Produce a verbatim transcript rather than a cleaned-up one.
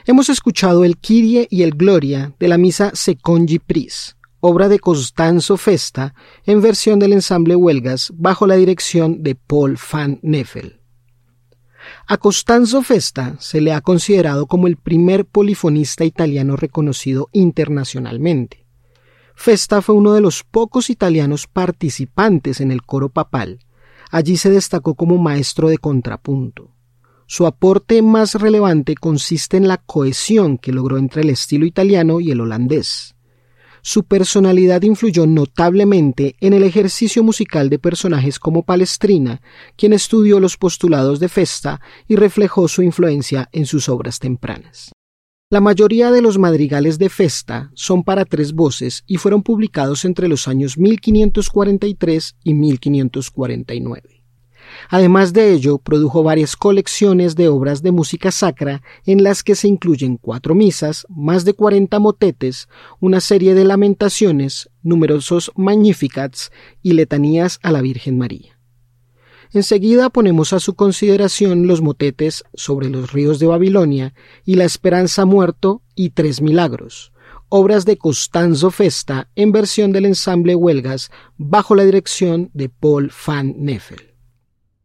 Hemos escuchado el Kyrie y el Gloria de la misa Secondi Pris, obra de Costanzo Festa en versión del ensamble Huelgas bajo la dirección de Paul van Neffel. A Costanzo Festa se le ha considerado como el primer polifonista italiano reconocido internacionalmente. Festa fue uno de los pocos italianos participantes en el coro papal. Allí se destacó como maestro de contrapunto. Su aporte más relevante consiste en la cohesión que logró entre el estilo italiano y el holandés. Su personalidad influyó notablemente en el ejercicio musical de personajes como Palestrina, quien estudió los postulados de Festa y reflejó su influencia en sus obras tempranas. La mayoría de los madrigales de Festa son para tres voces y fueron publicados entre los años mil quinientos cuarenta y tres y mil quinientos cuarenta y nueve. Además de ello, produjo varias colecciones de obras de música sacra en las que se incluyen cuatro misas, más de cuarenta motetes, una serie de lamentaciones, numerosos magnificats y letanías a la Virgen María. Enseguida ponemos a su consideración los motetes Sobre los ríos de Babilonia y La Esperanza Muerto y Tres Milagros, obras de Costanzo Festa en versión del ensamble Huelgas bajo la dirección de Paul van Neffel.